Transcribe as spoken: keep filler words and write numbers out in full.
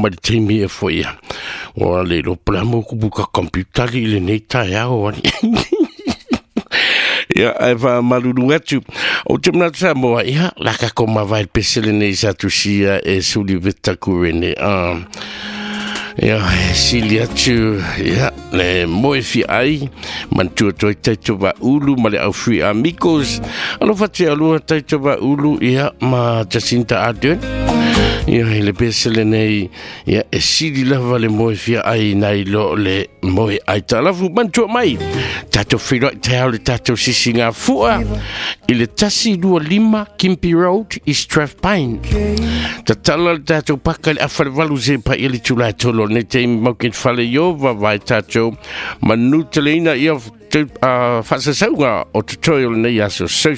ma le teimi e fo ia. O le lo pala mo ku buka computer li le nei tai au ani. Ia e va malulu atu. O te mna tsa mo ia la ka ko ma vai pesele nei sa tu sia e suli veta kurene. Ah. Ia sili atu ia le mo e fi ai man tu to te to va ulu ma le au free amigos. Alo fati alu te to va ulu ia ma Jacinta Ardern. Ia le pesele nei ia e sili la va le mo e fi ai nai lo le mo e ai talafu man tu mai. Tato filo te au le tato sisinga fua i le tasi lua lima Kimpi Road i Strathpine. Ta tala le tato paka le afale valu ze pa ili tula tolo ne te maukin fale yo va vai tato manu teleina ia te fasasaunga o tutorial nei aso